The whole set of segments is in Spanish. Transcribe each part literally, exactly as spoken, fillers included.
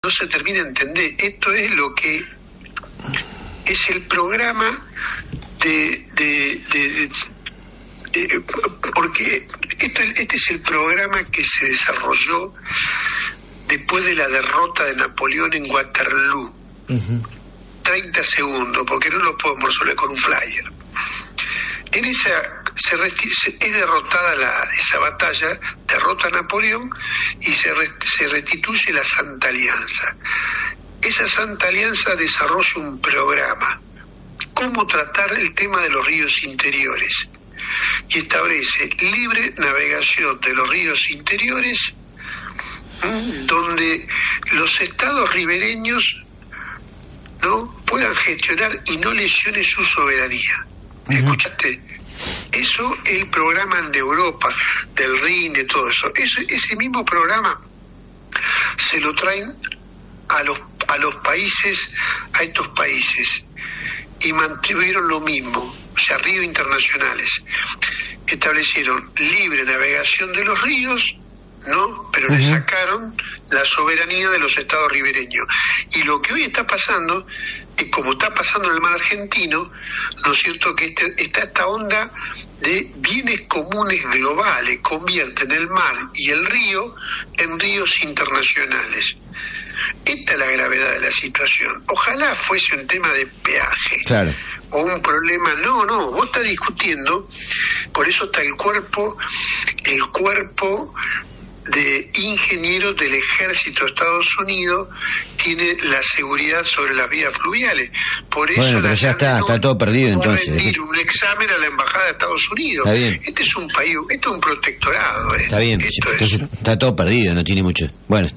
no se termina de entender. Esto es lo que es el programa de, de, de, de, de porque esto, este es el programa que se desarrolló después de la derrota de Napoleón en Waterloo. Uh-huh. treinta segundos, porque no lo podemos resolver con un flyer. En esa se, resti- se es derrotada la, esa batalla, derrota a Napoleón y se, re- se restituye la Santa Alianza. Esa Santa Alianza desarrolla un programa, cómo tratar el tema de los ríos interiores, y establece libre navegación de los ríos interiores, donde los estados ribereños no puedan gestionar y no lesione su soberanía. ¿Me uh-huh. escuchaste? Eso es el programa de Europa, del Rin, de todo eso. eso. Ese mismo programa se lo traen a los a los países, a estos países, y mantuvieron lo mismo, o sea, ríos internacionales. Establecieron libre navegación de los ríos, ¿no? Pero uh-huh. le sacaron la soberanía de los estados ribereños. Y lo que hoy está pasando, es como está pasando en el mar argentino, ¿no es cierto?, que este, está esta onda de bienes comunes globales, convierten el mar y el río en ríos internacionales. Esta es la gravedad de la situación. Ojalá fuese un tema de peaje. Claro. O un problema. No, no, vos estás discutiendo, por eso está el cuerpo, el cuerpo de ingenieros del ejército de Estados Unidos tiene la seguridad sobre las vías fluviales. Por eso bueno, pero ya está, está todo perdido entonces. rendir un examen a la embajada de Estados Unidos. Está bien. Este es un país, este es un protectorado. ¿eh? Está bien, Esto entonces es. Está todo perdido, no tiene mucho. Bueno.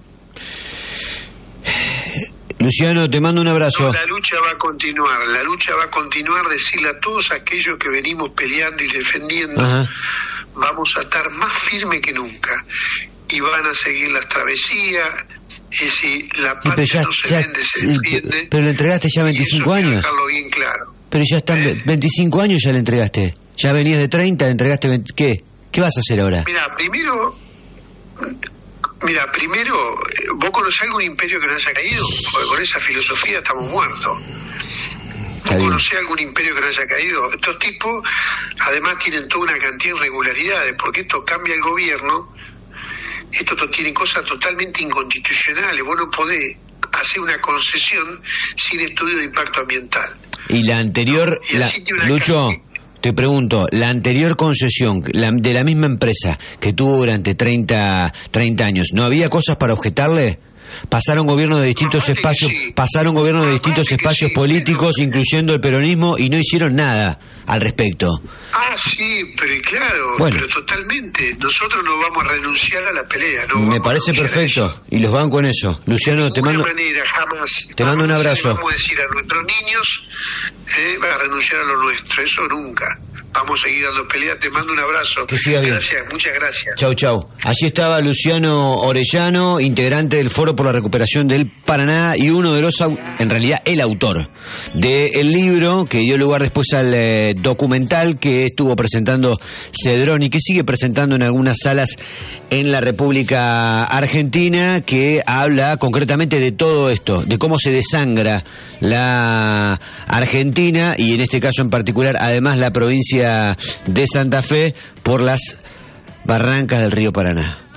Luciano, te mando un abrazo. No, la lucha va a continuar, la lucha va a continuar, decirle a todos aquellos que venimos peleando y defendiendo, Ajá. vamos a estar más firmes que nunca, y van a seguir las travesías, y si la patria ya, no se ya, vende, se defiende. Pero le entregaste ya veinticinco años. Dejarlo bien claro. Pero ya están ¿Eh? veinticinco años ya le entregaste. Ya venías de treinta, le entregaste veinte, ¿qué? ¿Qué vas a hacer ahora? Mira, primero... Mira, primero, ¿vos conocés algún imperio que no haya caído? Porque con esa filosofía estamos muertos. ¿Vos conocés algún imperio que no haya caído? Estos tipos, además, tienen toda una cantidad de irregularidades, porque esto cambia el gobierno, esto tiene cosas totalmente inconstitucionales. Vos no podés hacer una concesión sin estudio de impacto ambiental. Y la anterior, y la, Lucho... Cantidad. Te pregunto, la anterior concesión la, de la misma empresa que tuvo durante treinta años, ¿no había cosas para objetarle? Pasaron gobiernos de distintos no, espacios, sí. pasaron gobiernos de distintos espacios sí, políticos, pero... incluyendo el peronismo, y no hicieron nada al respecto. Ah, sí, pero claro, bueno. pero totalmente. Nosotros no vamos a renunciar a la pelea. No Me parece perfecto, y los banco en eso. Luciano, de te mando... manera, jamás, te mando un abrazo. Vamos a decir a nuestros niños, eh, van a renunciar a lo nuestro, eso nunca. Vamos a seguir dando pelea, te mando un abrazo. Que sigas bien. Gracias, muchas gracias. Chau, chau. Allí estaba Luciano Orellano, integrante del Foro por la Recuperación del Paraná y uno de los, en realidad, el autor del libro que dio lugar después al eh, documental que estuvo presentando Cedrón y que sigue presentando en algunas salas en la República Argentina, que habla concretamente de todo esto, de cómo se desangra la Argentina y en este caso en particular, además, la provincia de Santa Fe por las barrancas del río Paraná.